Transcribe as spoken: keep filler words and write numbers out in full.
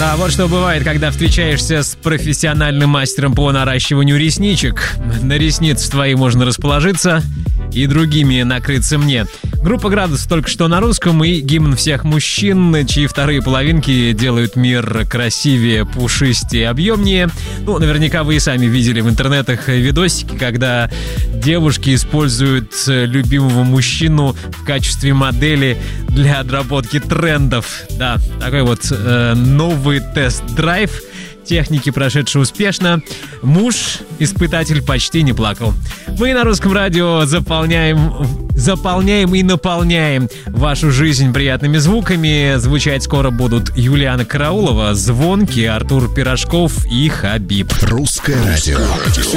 А вот что бывает, когда встречаешься с профессиональным мастером по наращиванию ресничек. На ресницы твои можно расположиться и другими накрыться мне. Группа «Градус» только что на русском, и гимн всех мужчин, чьи вторые половинки делают мир красивее, пушистее, объемнее. Ну, наверняка вы и сами видели в интернетах видосики, когда девушки используют любимого мужчину в качестве модели для отработки трендов. Да, такой вот э, новый тест-драйв техники, прошедший успешно. Муж, испытатель, почти не плакал. Мы на Русском радио заполняем, заполняем и наполняем вашу жизнь приятными звуками. Звучать скоро будут Юлиана Караулова, Звонкий, Артур Пирожков и Хабиб. Русское радио.